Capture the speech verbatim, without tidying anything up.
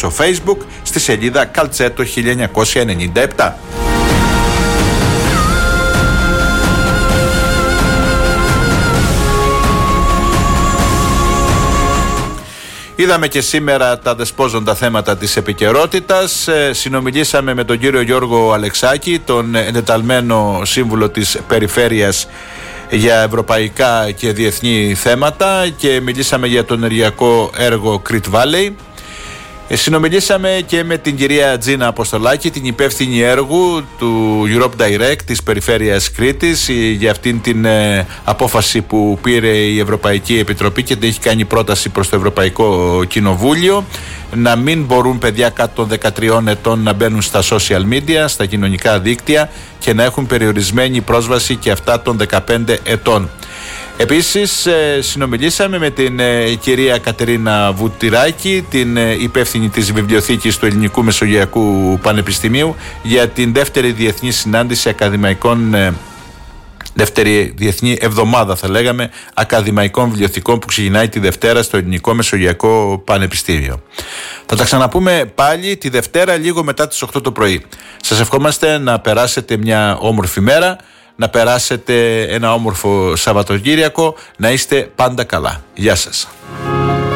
μέσω Facebook στη σελίδα Καλτσέτο χίλια εννιακόσια ενενήντα επτά. Είδαμε και σήμερα τα δεσπόζοντα θέματα της επικαιρότητας. Ε, συνομιλήσαμε με τον κύριο Γιώργο Αλεξάκη, τον εντεταλμένο σύμβουλο της Περιφέρειας για ευρωπαϊκά και διεθνή θέματα, και μιλήσαμε για το ενεργειακό έργο Crete Valley. Ε, συνομιλήσαμε και με την κυρία Τζίνα Αποστολάκη, την υπεύθυνη έργου του Europe Direct της Περιφέρειας Κρήτης, για αυτήν την ε, απόφαση που πήρε η Ευρωπαϊκή Επιτροπή και την έχει κάνει πρόταση προς το Ευρωπαϊκό Κοινοβούλιο, να μην μπορούν παιδιά κάτω των δεκατριών ετών να μπαίνουν στα social media, στα κοινωνικά δίκτυα, και να έχουν περιορισμένη πρόσβαση και αυτά των δεκαπέντε ετών. Επίσης συνομιλήσαμε με την κυρία Κατερίνα Βουτυράκη, την υπεύθυνη της βιβλιοθήκης του Ελληνικού Μεσογειακού Πανεπιστημίου, για την δεύτερη διεθνή συνάντηση ακαδημαϊκών, δεύτερη διεθνή εβδομάδα θα λέγαμε, ακαδημαϊκών βιβλιοθηκών που ξεκινάει τη Δευτέρα στο Ελληνικό Μεσογειακό Πανεπιστήμιο. Θα τα ξαναπούμε πάλι τη Δευτέρα λίγο μετά τις οκτώ το πρωί. Σας ευχόμαστε να περάσετε μια όμορφη μέρα, να περάσετε ένα όμορφο Σαββατοκύριακο, να είστε πάντα καλά. Γεια σας.